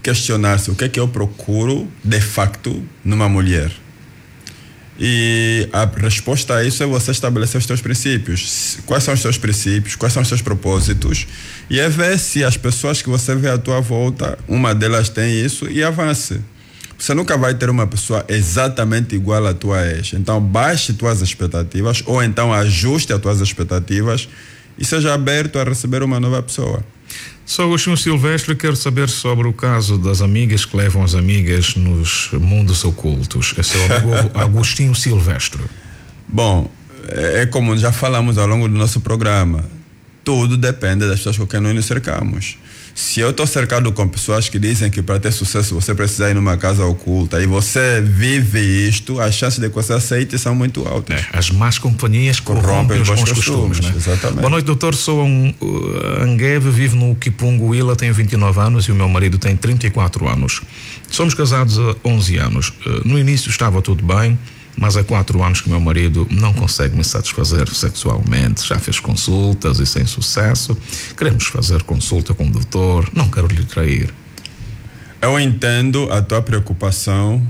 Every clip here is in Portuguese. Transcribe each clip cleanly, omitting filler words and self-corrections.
questionar-se o que é que eu procuro de facto numa mulher. E a resposta a isso é você estabelecer os teus princípios. Quais são os teus princípios, quais são os teus propósitos, e é ver se as pessoas que você vê à tua volta, uma delas tem isso, e avance. Você nunca vai ter uma pessoa exatamente igual à tua ex. Então baixe tuas expectativas, ou então ajuste as tuas expectativas e seja aberto a receber uma nova pessoa. Sou Agostinho Silvestre, quero saber sobre o caso das amigas que levam as amigas nos mundos ocultos. Esse é o amigo Agostinho Silvestre. Bom, é como já falamos ao longo do nosso programa, tudo depende das pessoas com quem nós nos cercamos. Se eu estou cercado com pessoas que dizem que para ter sucesso você precisa ir numa casa oculta e você vive isto, as chances de que você aceite são muito altas. As más companhias corrompem os bons costumes, né? Exatamente. Boa noite, doutor. Sou Angueve, vivo no Kipungo Ila, tenho 29 anos e o meu marido tem 34 anos. Somos casados há 11 anos. No início estava tudo bem, mas há 4 anos que meu marido não consegue me satisfazer sexualmente. Já fez consultas e sem sucesso. Queremos fazer consulta com o doutor. Não quero lhe trair. Eu entendo a tua preocupação.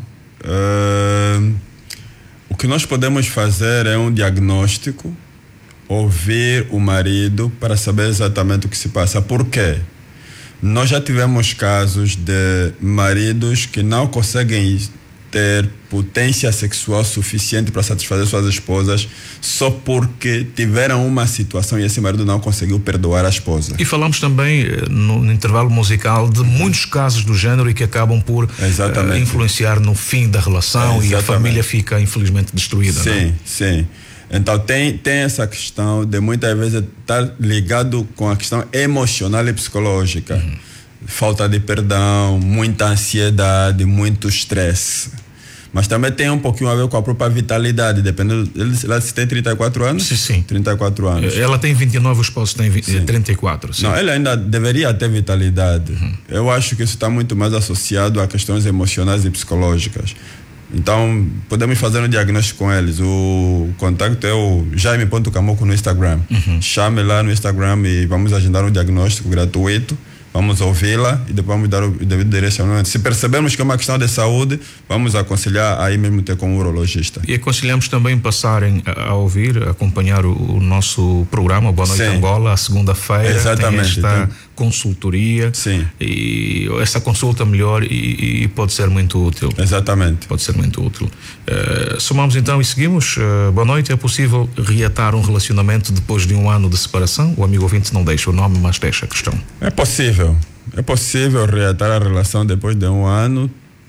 O que nós podemos fazer é um diagnóstico, ouvir o marido para saber exatamente o que se passa. Por quê? Nós já tivemos casos de maridos que não conseguem ter potência sexual suficiente para satisfazer suas esposas só porque tiveram uma situação e esse marido não conseguiu perdoar a esposa. E falamos também no intervalo musical de muitos casos do género e que acabam por influenciar no fim da relação e a família fica infelizmente destruída. Sim, não? Sim. Então tem essa questão de muitas vezes estar ligado com a questão emocional e psicológica. Falta de perdão, muita ansiedade, muito estresse. Mas também tem um pouquinho a ver com a própria vitalidade, dependendo. Ela tem 34 anos? Sim. 34 anos. Ela tem 29, o esposo tem 34. Sim. Não, ela ainda deveria ter vitalidade. Eu acho que isso está muito mais associado a questões emocionais e psicológicas. Então, podemos fazer um diagnóstico com eles. O contato é o jaime.camoco no Instagram. Chame lá no Instagram e vamos agendar um diagnóstico gratuito. Vamos ouvi-la e depois vamos dar o devido direcionamento. Se percebermos que é uma questão de saúde, vamos aconselhar aí mesmo ter com um urologista. E aconselhamos também passarem a ouvir, a acompanhar o nosso programa Boa Noite Angola, a segunda-feira. Exatamente. Tem esta consultoria. Sim. E essa consulta melhor e pode ser muito útil. Exatamente. Pode ser muito útil. Somamos então e seguimos. Boa noite. É possível reatar um relacionamento depois de um ano de separação? O amigo ouvinte não deixa o nome, mas deixa a questão. É possível. É possível reatar a relação depois de um ano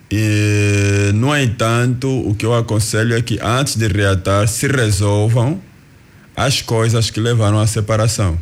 e, no entanto, o que eu aconselho é que antes de reatar se resolvam as coisas que levaram à separação.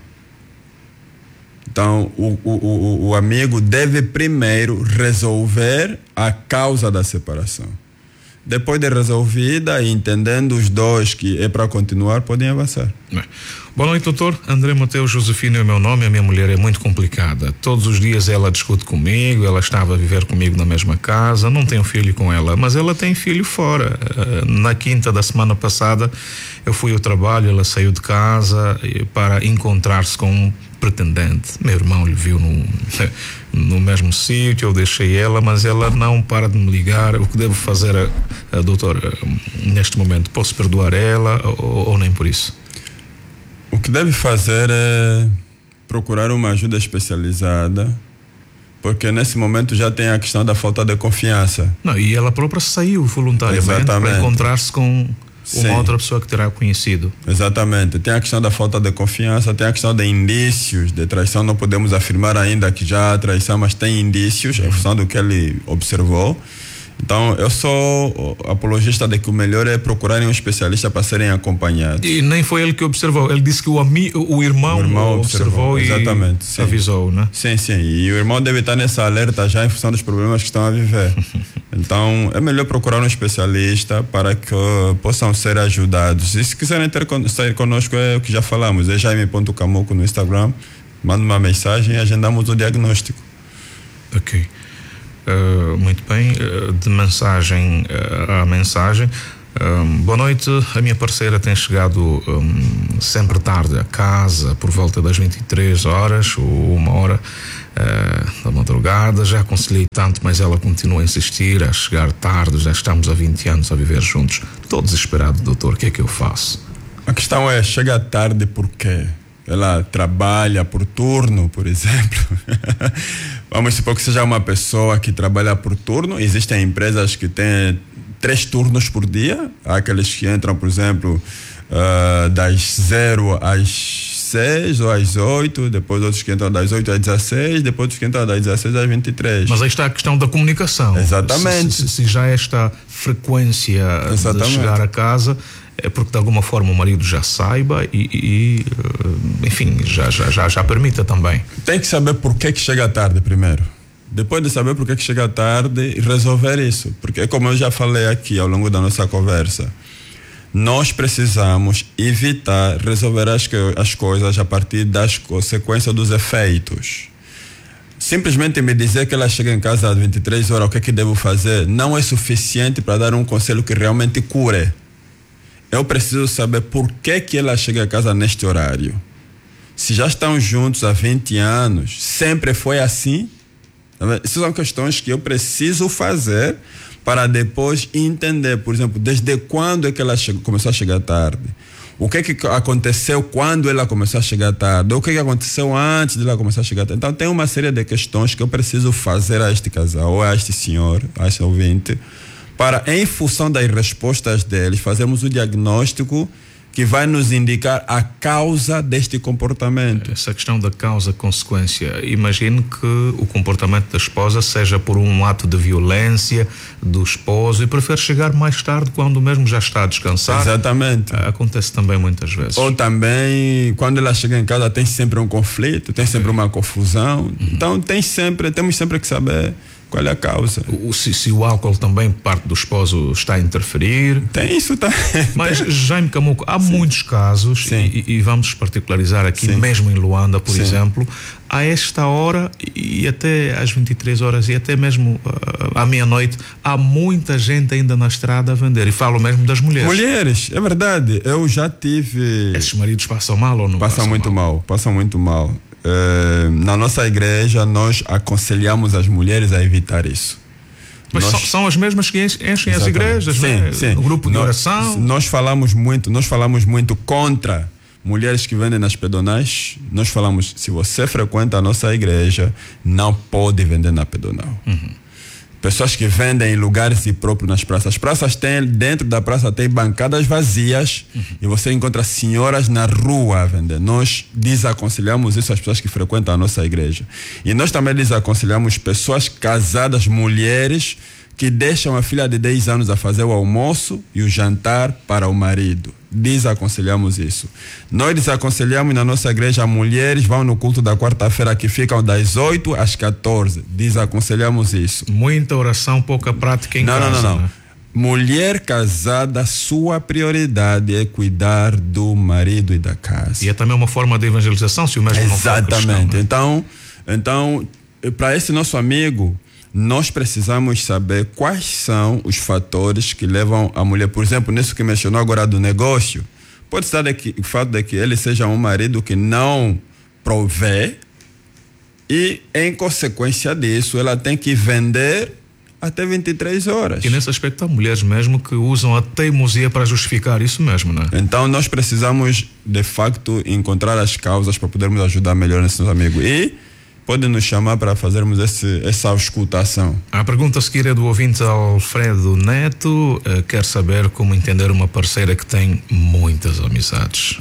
Então, o amigo deve primeiro resolver a causa da separação. Depois de resolvida e entendendo os dois que é para continuar, podem avançar. Boa noite, doutor. André Mateus Josefino é o meu nome. A minha mulher é muito complicada. Todos os dias ela discute comigo. Ela estava a viver comigo na mesma casa. Não tenho filho com ela, mas ela tem filho fora. Na quinta da semana passada eu fui ao trabalho. Ela saiu de casa para encontrar-se com um pretendente. Meu irmão lhe viu no mesmo sítio. Eu deixei ela, mas ela não para de me ligar. O que devo fazer, doutor, neste momento? Posso perdoar ela ou nem por isso? O que deve fazer é procurar uma ajuda especializada, porque nesse momento já tem a questão da falta de confiança. Não, e ela própria saiu voluntariamente para encontrar-se com uma outra pessoa que terá conhecido. Exatamente. Tem a questão da falta de confiança, tem a questão de indícios de traição. Não podemos afirmar ainda que já há traição, mas tem indícios em função do que ele observou. Então, eu sou apologista de que o melhor é procurarem um especialista para serem acompanhados. E nem foi ele que observou, ele disse que o irmão observou e avisou, né? Sim. E o irmão deve estar nessa alerta já em função dos problemas que estão a viver. Então, é melhor procurar um especialista para que possam ser ajudados. E se quiserem sair conosco, é o que já falamos, é jaime.camoco no Instagram, manda uma mensagem e agendamos o diagnóstico. Ok. Muito bem, de mensagem a mensagem. Boa noite, a minha parceira tem chegado sempre tarde a casa, por volta das 23 horas ou 1 hora. da madrugada, já aconselhei tanto, mas ela continua a insistir, a chegar tarde, já estamos há 20 anos a viver juntos. Estou desesperado, doutor, o que é que eu faço? A questão é, chega tarde por quê? Ela trabalha por turno, por exemplo. Vamos supor que seja uma pessoa que trabalha por turno. Existem empresas que têm 3 turnos por dia. Há aqueles que entram, por exemplo, das 0 às 6 ou às 8, depois outros que entram das 8 às 16, depois outros que entram das 16 às 23. Mas aí está a questão da comunicação. Exatamente. Se já esta frequência de chegar a casa, é porque de alguma forma o marido já saiba enfim, já permita também. Tem que saber por que chega tarde primeiro. Depois de saber por que chega tarde, resolver isso. Porque, como eu já falei aqui ao longo da nossa conversa, nós precisamos evitar resolver as coisas a partir das consequências dos efeitos. Simplesmente me dizer que ela chega em casa às 23 horas, o que é que devo fazer, não é suficiente para dar um conselho que realmente cure. Eu preciso saber por que ela chega a casa neste horário. Se já estão juntos há 20 anos, sempre foi assim? Essas são questões que eu preciso fazer para depois entender, por exemplo, desde quando é que ela começou a chegar tarde. O que é que aconteceu quando ela começou a chegar tarde? O que é que aconteceu antes de ela começar a chegar tarde? Então tem uma série de questões que eu preciso fazer a este casal, ou a este senhor, a este ouvinte, para, em função das respostas deles, fazermos o diagnóstico que vai nos indicar a causa deste comportamento. Essa questão da causa-consequência. Imagino que o comportamento da esposa seja por um ato de violência do esposo e prefere chegar mais tarde quando mesmo já está a descansar. Exatamente. Acontece também muitas vezes. Ou também, quando ela chega em casa, tem sempre um conflito, tem sempre uma confusão. Então, temos sempre que saber qual é a causa. Se o álcool também, parte do esposo, está a interferir. Tem isso também. Mas, Jaime Camuco, há muitos casos, e vamos particularizar aqui, mesmo em Luanda, por exemplo, a esta hora e até às 23 horas e até mesmo à meia-noite, há muita gente ainda na estrada a vender. E falo mesmo das mulheres. Mulheres, é verdade. Eu já tive... Esses maridos passam mal ou não passam muito mal? Passam muito mal. Na nossa igreja nós aconselhamos as mulheres a evitar isso. Mas são as mesmas que enchem as igrejas, sim. O grupo de oração. Nós falamos muito contra mulheres que vendem nas pedonais. Nós falamos, se você frequenta a nossa igreja, não pode vender na pedonal. Pessoas que vendem em lugares impróprios nas praças. As praças dentro da praça tem bancadas vazias e você encontra senhoras na rua a vender. Nós desaconselhamos isso às pessoas que frequentam a nossa igreja. E nós também desaconselhamos pessoas casadas, mulheres, que deixam a filha de 10 anos a fazer o almoço e o jantar para o marido. Desaconselhamos isso. Nós desaconselhamos na nossa igreja, mulheres vão no culto da quarta-feira que ficam das 8 às 14. Desaconselhamos isso. Muita oração, pouca prática em casa. Não. Né? Mulher casada, sua prioridade é cuidar do marido e da casa. E é também uma forma de evangelização, se o mesmo não for cristão, exatamente. Né? Então, para esse nosso amigo, nós precisamos saber quais são os fatores que levam a mulher, por exemplo, nisso que mencionou agora do negócio, pode estar o fato de que ele seja um marido que não provê e, em consequência disso, ela tem que vender até 23 horas. E nesse aspecto há mulheres mesmo que usam a teimosia para justificar isso mesmo, né? Então nós precisamos, de facto, encontrar as causas para podermos ajudar melhor esse nosso amigo. E pode nos chamar para fazermos essa auscultação. A pergunta a seguir é do ouvinte Alfredo Neto. Quer saber como entender uma parceira que tem muitas amizades.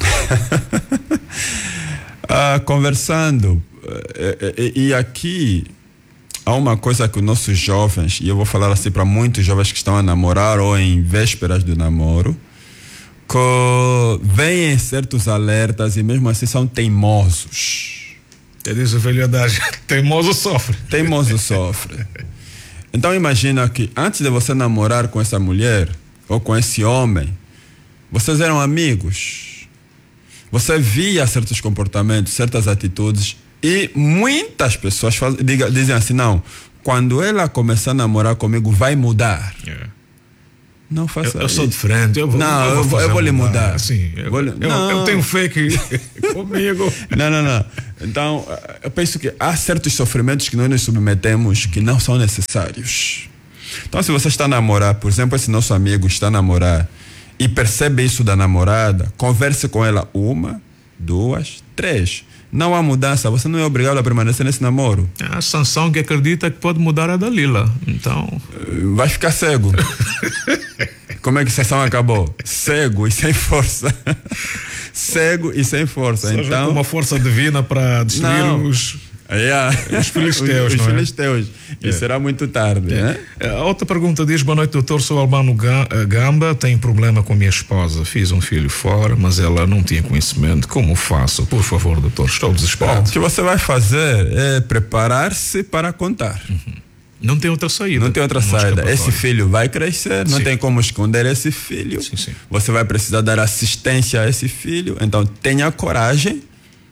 Conversando. E aqui há uma coisa que os nossos jovens, e eu vou falar assim para muitos jovens que estão a namorar ou em vésperas do namoro, que veem certos alertas e mesmo assim são teimosos. Diz o velho adágio, teimoso sofre. Teimoso sofre. Então imagina que antes de você namorar com essa mulher ou com esse homem, vocês eram amigos. Você via certos comportamentos, certas atitudes, e muitas pessoas dizem assim, não, quando ela começar a namorar comigo vai mudar. Não faça Eu isso. sou diferente. Eu vou lhe mudar. Sim, eu tenho fé que comigo. Não. Então, eu penso que há certos sofrimentos que nós nos submetemos que não são necessários. Então, se você está a namorar, por exemplo, esse nosso amigo está a namorar e percebe isso da namorada, converse com ela 1, 2, 3. Não há mudança, você não é obrigado a permanecer nesse namoro. A Sansão que acredita que pode mudar a Dalila. Então. Vai ficar cego. Como é que a sessão acabou? Cego e sem força. Cego e sem força. Só então, com uma força divina para destruir os filisteus. Os filisteus. E será muito tarde, né? A outra pergunta diz: boa noite, doutor. Sou Albano Gamba, tenho problema com a minha esposa. Fiz um filho fora, mas ela não tinha conhecimento. Como faço? Por favor, doutor, estou desesperado. O que você vai fazer é preparar-se para contar. Não tem outra saída. Não tem outra saída. Esse filho vai crescer, não tem como esconder esse filho. Sim. Você vai precisar dar assistência a esse filho. Então tenha coragem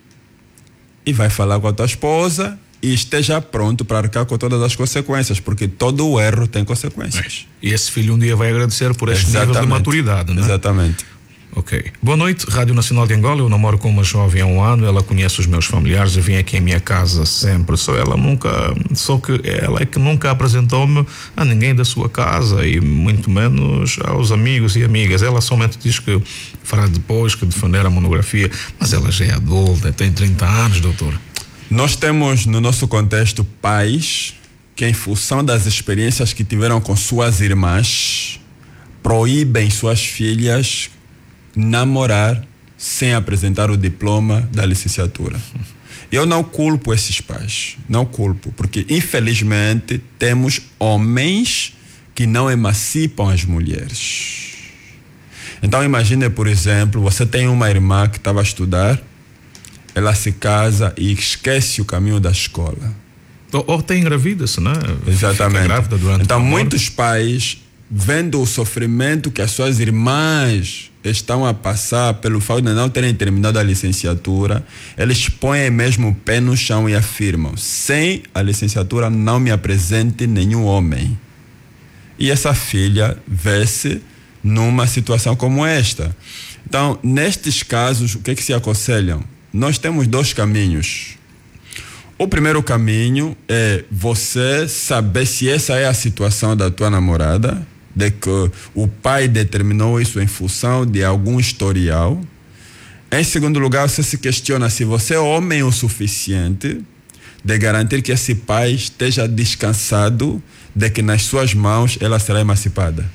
e vai falar com a tua esposa e esteja pronto para arcar com todas as consequências, porque todo o erro tem consequências. E esse filho um dia vai agradecer por este nível de maturidade, né? Exatamente. Ok. Boa noite, Rádio Nacional de Angola. Eu namoro com uma jovem há 1 ano. Ela conhece os meus familiares e vem aqui em minha casa sempre. Só que ela é que nunca apresentou-me a ninguém da sua casa e muito menos aos amigos e amigas. Ela somente diz que fará depois que defender a monografia, mas ela já é adulta, tem 30 anos, doutor. Nós temos no nosso contexto pais que, em função das experiências que tiveram com suas irmãs, proíbem suas filhas namorar sem apresentar o diploma da licenciatura. Eu não culpo esses pais, não culpo, porque infelizmente temos homens que não emancipam as mulheres. Então imagine, por exemplo, você tem uma irmã que estava a estudar, ela se casa e esquece o caminho da escola. Ou tem engravida-se, né? Exatamente. Fica grávida durante então o namoro. muitos pais, vendo o sofrimento que as suas irmãs estão a passar pelo fato de não terem terminado a licenciatura, eles põem mesmo o pé no chão e afirmam: sem a licenciatura não me apresente nenhum homem. E essa filha vê-se numa situação como esta. Então, nestes casos, o que é que se aconselham? Nós temos 2 caminhos. O primeiro caminho é você saber se essa é a situação da tua namorada, de que o pai determinou isso em função de algum historial. Em segundo lugar, você se questiona se você é homem o suficiente de garantir que esse pai esteja descansado de que nas suas mãos ela será emancipada.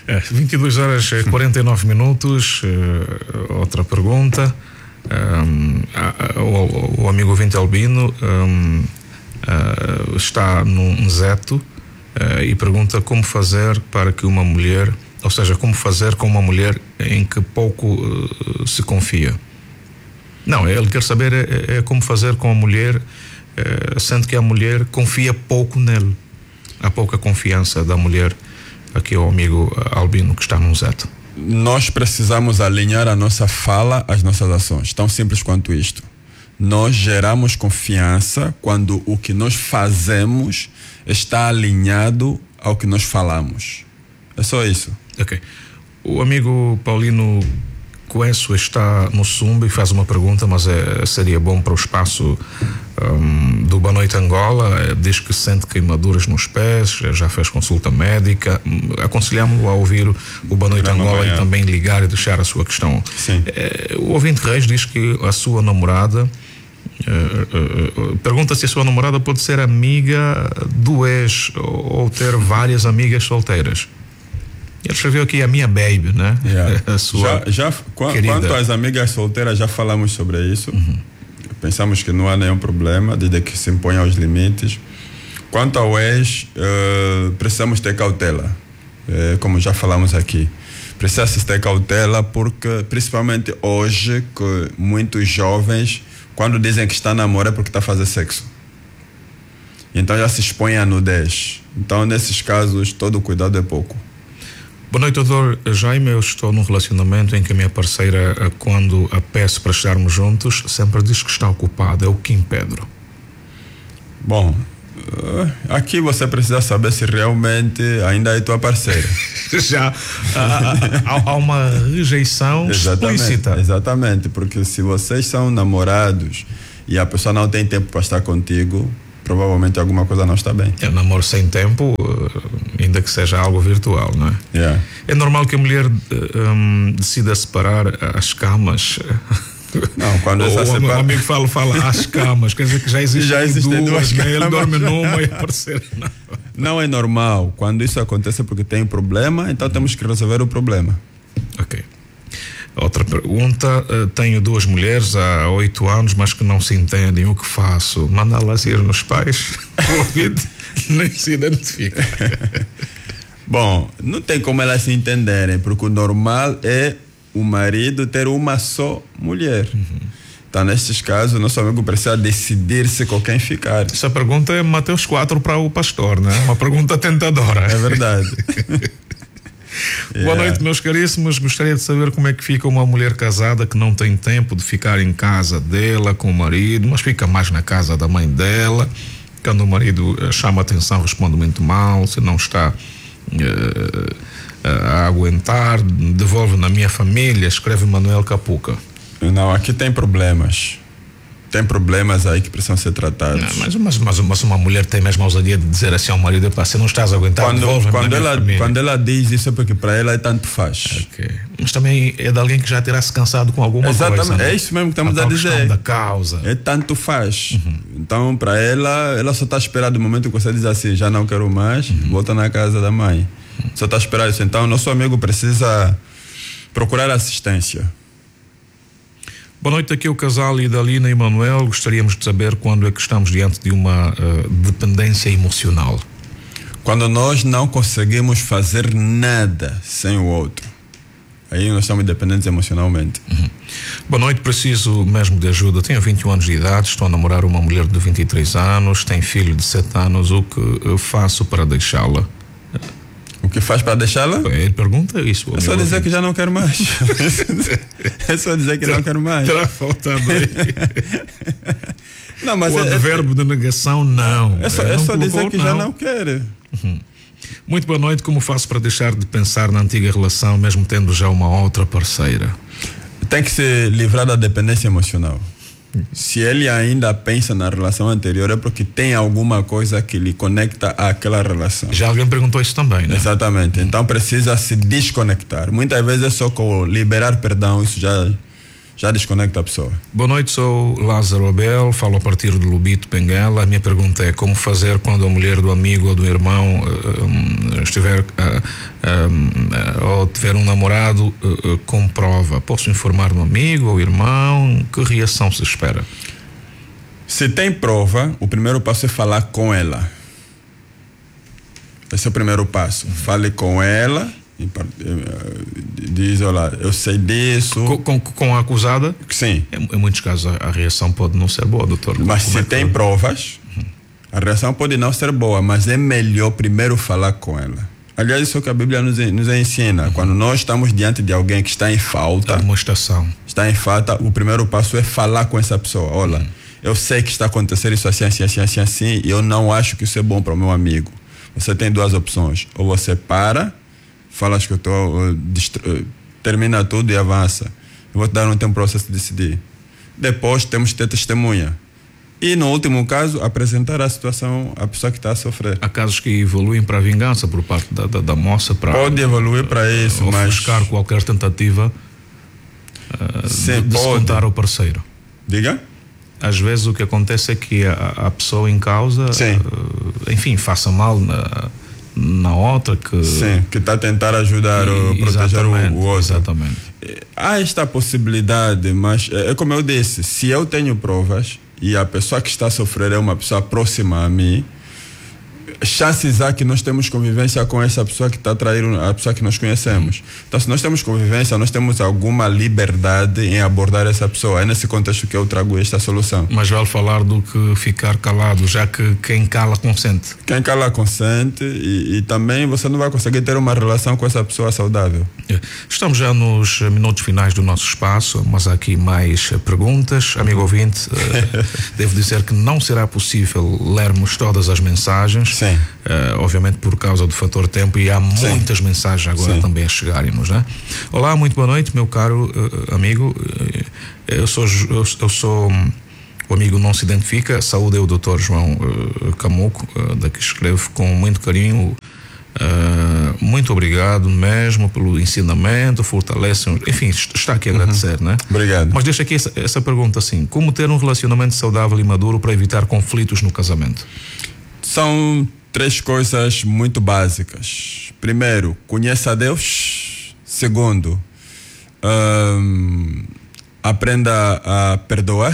22h49. Outra pergunta. O amigo ouvinte Albino está num zeto e pergunta como fazer para que uma mulher, ou seja, como fazer com uma mulher em que pouco se confia. Não, ele quer saber é como fazer com a mulher, sendo que a mulher confia pouco nele. Há pouca confiança da mulher. Aqui é o amigo Albino que está num zeto. Nós precisamos alinhar a nossa fala às nossas ações, tão simples quanto isto. Nós geramos confiança quando o que nós fazemos está alinhado ao que nós falamos. É só isso. Ok. O amigo Paulino Coenço está no Sumba e faz uma pergunta, mas seria bom para o espaço do Boa Noite Angola. Diz que sente queimaduras nos pés, já fez consulta médica. Aconselhamos-lo a ouvir o Boa Noite Angola e também ligar e deixar a sua questão. Sim. O ouvinte Reis diz que a sua namorada pergunta se a sua namorada pode ser amiga do ex ou ter várias amigas solteiras. Ele escreveu aqui a minha baby, né? Yeah. A sua quanto às amigas solteiras, já falamos sobre isso. Pensamos que não há nenhum problema, desde que se imponha aos limites. Quanto ao ex, precisamos ter cautela. Como já falamos aqui. Precisa-se ter cautela porque, principalmente hoje, que muitos jovens, quando dizem que está a namorar é porque está a fazer sexo. Então já se expõe à nudez. Então, nesses casos, todo cuidado é pouco. Boa noite, doutor Jaime. Eu estou num relacionamento em que a minha parceira, quando a peço para estarmos juntos, sempre diz que está ocupada. É o Kim Pedro. Bom, Aqui você precisa saber se realmente ainda é tua parceira. Já há uma rejeição explícita. Exatamente, porque se vocês são namorados e a pessoa não tem tempo para estar contigo, provavelmente alguma coisa não está bem. É um namoro sem tempo, ainda que seja algo virtual, não é? Yeah. É normal que a mulher decida separar as camas. Não, quando o amigo fala às camas, quer dizer que já existem duas, né? Ele dorme numa e a parceira não. Não é normal. Quando isso acontece é porque tem problema, então temos que resolver o problema. Ok. Outra pergunta, tenho 2 mulheres há 8 anos, mas que não se entendem. O que faço? Mandá-las ir nos pais? O ouvido nem se identifica. Bom, não tem como elas se entenderem, porque o normal é o marido ter uma só mulher. Então, nestes casos, o nosso amigo precisa decidir-se com quem ficar. Essa pergunta é Mateus 4 para o pastor, né? Uma pergunta tentadora. É verdade. Boa noite, meus caríssimos. Gostaria de saber como é que fica uma mulher casada que não tem tempo de ficar em casa dela com o marido, mas fica mais na casa da mãe dela. Quando o marido chama a atenção, responde muito mal, se não está a aguentar, devolve na minha família, escreve Manuel Capuca. Não, aqui tem problemas. Tem problemas aí que precisam ser tratados. Não, mas uma mulher tem mesmo a ousadia de dizer assim ao marido: se não estás a aguentar, devolve-me na minha família. Quando ela diz isso é porque para ela é tanto faz. Okay. Mas também é de alguém que já terá se cansado com alguma coisa. Exatamente, é isso mesmo que estamos a dizer. Da causa. É tanto faz. Então, para ela só está a esperar do momento que você diz assim: já não quero mais, volta na casa da mãe. Só está a esperar isso. Então, nosso amigo precisa procurar assistência. Boa noite, aqui é o casal Idalina e Manuel. Gostaríamos de saber quando é que estamos diante de uma dependência emocional. Quando nós não conseguimos fazer nada sem o outro, aí nós estamos dependentes emocionalmente. Boa noite, preciso mesmo de ajuda. Tenho 21 anos de idade, estou a namorar uma mulher de 23 anos, tem filho de 7 anos. O que eu faço para deixá-la? O que faz para deixá-la? Ele pergunta isso. É só dizer que já não quero mais. É só dizer que não quero mais. Terá faltado aí. Não, mas o advérbio de negação, não. É só dizer que já não quer. Muito boa noite. Como faço para deixar de pensar na antiga relação, mesmo tendo já uma outra parceira? Tem que se livrar da dependência emocional. Se ele ainda pensa na relação anterior é porque tem alguma coisa que lhe conecta àquela relação. Já alguém perguntou isso também, né? Exatamente. Então precisa se desconectar. Muitas vezes é só com liberar perdão, isso já desconecta a pessoa. Boa noite, sou Lázaro Abel, falo a partir de Lubito, Benguela. A minha pergunta é: como fazer quando a mulher do amigo ou do irmão estiver ou tiver um namorado com prova? Posso informar no amigo ou irmão? Que reação se espera? Se tem prova, o primeiro passo é falar com ela. Esse é o primeiro passo. Fale com ela. Diz: olha, eu sei disso. Com a acusada? Sim. Em muitos casos a reação pode não ser boa, doutor. Mas se tem provas, a reação pode não ser boa, mas é melhor primeiro falar com ela. Aliás, isso é o que a Bíblia nos ensina. Quando nós estamos diante de alguém que está em falta, demonstração. Está em falta, o primeiro passo é falar com essa pessoa. Olha, eu sei que está acontecendo isso assim, e eu não acho que isso é bom para o meu amigo. Você tem 2 opções. Ou você falas que eu estou, termina tudo e avança. Eu vou te dar um tempo para você se decidir. Depois temos que ter testemunha. E no último caso, apresentar a situação à pessoa que está a sofrer. Há casos que evoluem para a vingança por parte da moça. Pode evoluir para isso, mas ofuscar qualquer tentativa de descontar o parceiro. Diga? Às vezes o que acontece é que a pessoa em causa, enfim, faça mal na outra que... Sim, que está a tentar ajudar ou proteger o outro. Exatamente. Há esta possibilidade, mas é como eu disse, se eu tenho provas e a pessoa que está a sofrer é uma pessoa próxima a mim, chances há que nós temos convivência com essa pessoa que está a trair a pessoa que nós conhecemos. Então, se nós temos convivência, nós temos alguma liberdade em abordar essa pessoa. É nesse contexto que eu trago esta solução. Mas vale falar do que ficar calado, já que quem cala consente. Quem cala consente e também você não vai conseguir ter uma relação com essa pessoa saudável. Estamos já nos minutos finais do nosso espaço, mas há aqui mais perguntas. Amigo ouvinte, devo dizer que não será possível lermos todas as mensagens. Sim. Obviamente por causa do fator tempo, e há muitas mensagens agora também a chegarem-nos, né? Olá, muito boa noite, meu caro amigo. Eu sou o amigo não se identifica. Saúde é o Dr. João Camuco, daqui escrevo com muito carinho. Muito obrigado mesmo pelo ensinamento, fortalece, enfim, está aqui a agradecer, né? Obrigado. Mas deixa aqui essa pergunta assim: como ter um relacionamento saudável e maduro para evitar conflitos no casamento? São 3 coisas muito básicas. Primeiro, conheça a Deus. Segundo, aprenda a perdoar.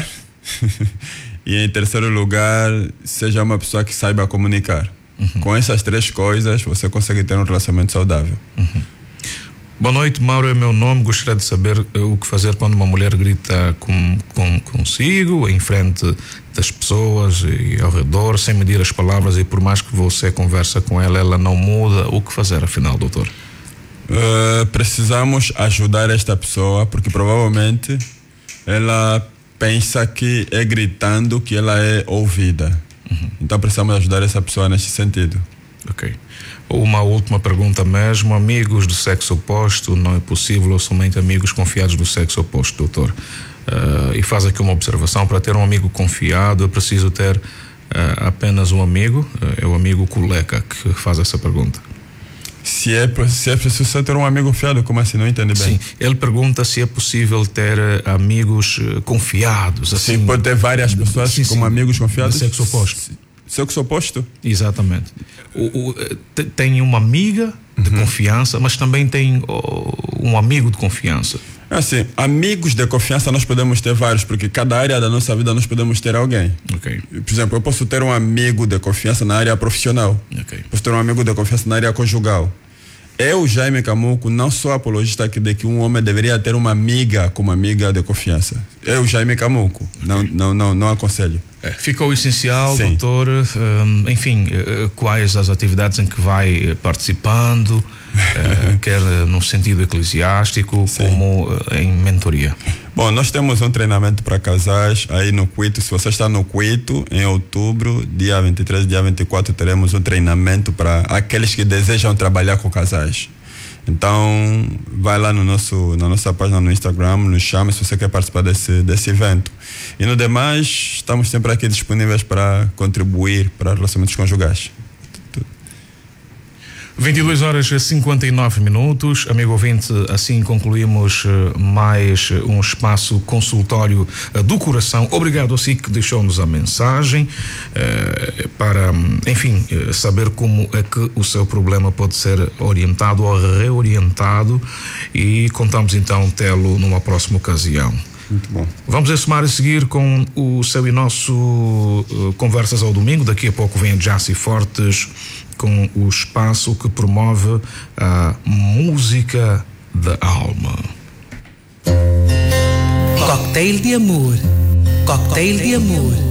E em terceiro lugar, seja uma pessoa que saiba comunicar. Com essas 3 coisas, você consegue ter um relacionamento saudável. Boa noite, Mauro é meu nome. Gostaria de saber o que fazer quando uma mulher grita consigo, em frente das pessoas e ao redor, sem medir as palavras, e por mais que você conversa com ela, ela não muda. O que fazer, afinal, doutor? Precisamos ajudar esta pessoa, porque provavelmente ela pensa que é gritando que ela é ouvida. Então precisamos ajudar essa pessoa neste sentido. Ok. Uma última pergunta mesmo: amigos do sexo oposto não é possível, ou somente amigos confiados do sexo oposto, doutor? E faz aqui uma observação: para ter um amigo confiado eu preciso ter apenas um amigo? É o amigo colega que faz essa pergunta. Se é preciso ter um amigo fiado, como assim? Não entendi bem. Sim, ele pergunta se é possível ter amigos confiados. Assim, sim, pode ter várias pessoas como amigos confiados. Do sexo oposto. Sexo oposto? Exatamente. Tem uma amiga de confiança, mas também tem um amigo de confiança. Assim, amigos de confiança nós podemos ter vários, porque cada área da nossa vida nós podemos ter alguém. Okay. Por exemplo, eu posso ter um amigo de confiança na área profissional. Okay. Posso ter um amigo de confiança na área conjugal. Eu, Jaime Camuco, não sou apologista de que um homem deveria ter uma amiga como amiga de confiança. Eu, Jaime Camuco, okay. não aconselho. Ficou essencial, sim, doutor, enfim, quais as atividades em que vai participando, quer no sentido eclesiástico, sim, como em mentoria? Bom, nós temos um treinamento para casais aí no Cuito. Se você está no Cuito, em outubro, dia 23, dia 24, teremos um treinamento para aqueles que desejam trabalhar com casais. Então, vai lá na nossa página no Instagram, nos chame se você quer participar desse evento. E no demais, estamos sempre aqui disponíveis para contribuir para relacionamentos conjugais. 22h59. Amigo ouvinte, assim concluímos mais um espaço consultório do coração. Obrigado a si que deixou-nos a mensagem para, enfim, saber como é que o seu problema pode ser orientado ou reorientado, e contamos então tê-lo numa próxima ocasião. Muito bom. Vamos ensumar a seguir com o seu e nosso Conversas ao Domingo. Daqui a pouco vem a Jacy Fortes com o espaço que promove a música da alma. Cocktail de amor. Cocktail de amor.